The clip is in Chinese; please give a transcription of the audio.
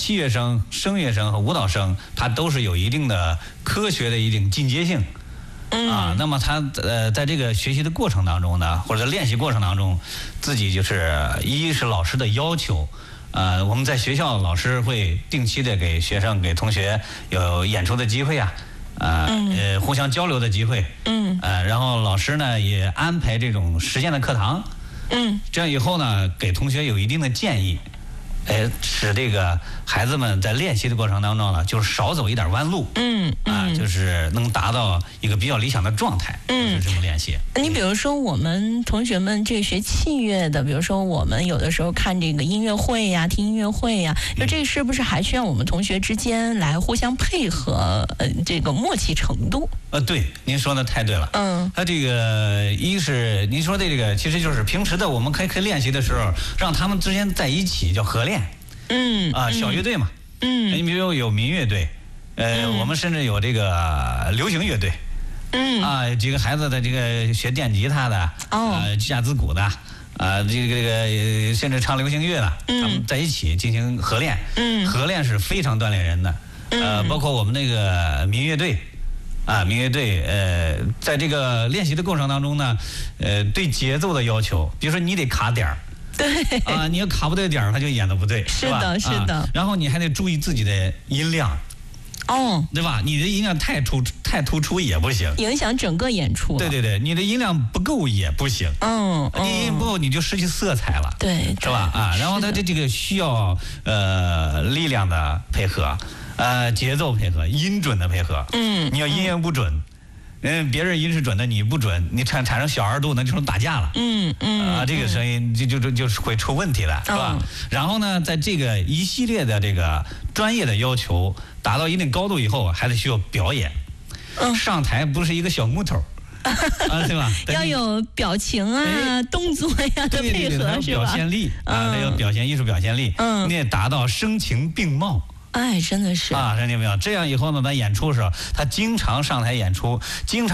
器乐声、声乐声和舞蹈声，它都是有一定的科学的一定进阶性。那么他在这个学习的过程当中呢，或者练习过程当中，自己就是一是老师的要求，我们在学校老师会定期的给学生给同学有演出的机会啊，互相交流的机会，然后老师呢也安排这种实践的课堂，这样以后呢给同学有一定的建议。使这个孩子们在练习的过程当中呢，就是少走一点弯路，就是能达到一个比较理想的状态，就是这么练习。 你比如说我们同学们这学器乐的，比如说我们有的时候看这个音乐会呀、听音乐会呀，就这是不是还需要我们同学之间来互相配合，这个默契程度？ 对，您说的太对了。他这个一是您说的这个，其实就是平时的我们可以练习的时候，让他们之间在一起叫合练。小乐队嘛，你比如有民乐队，我们甚至有这个流行乐队，几个孩子的这个学电吉他的，架子鼓的，这个甚至唱流行乐的，他们在一起进行合练，合练是非常锻炼人的，包括我们那个民乐队。民乐队，在这个练习的过程当中呢，对节奏的要求，比如说你得卡点儿， 对， 你要卡不对点儿，他就演得不对， 是的，是的。 然后你还得注意自己的音量，对吧？你的音量太突出也不行， 影响整个演出。 对，你的音量不够也不行，你音不够你就失去色彩了， 对， 是吧？然后它这个需要力量的配合。节奏配合，音准的配合，你要音乐不准，别人音是准的，你不准，你产生小二度，那就成打架了，这个声音就是会出问题的，是吧？然后呢，在这个一系列的这个专业的要求达到一定高度以后，还得需要表演，上台不是一个小木头。对吧？ 要有表情啊、动作呀的配合，是吧？ 表现力还有艺术表现力，你也达到声情并茂。 真的是听见没有？这样以后呢，咱演出的时候，他经常上台演出，经常。